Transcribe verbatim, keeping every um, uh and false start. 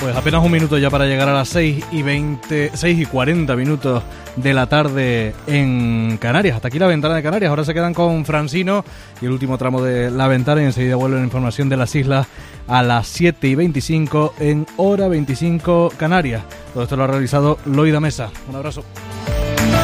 Pues apenas un minuto ya para llegar a las seis y veinte, seis y cuarenta minutos de la tarde en Canarias. Hasta aquí la ventana de Canarias. Ahora se quedan con Francino y el último tramo de la ventana y enseguida vuelve la información de las islas a las siete y veinticinco en hora veinticinco Canarias. Todo esto lo ha realizado Loida Mesa. Un abrazo.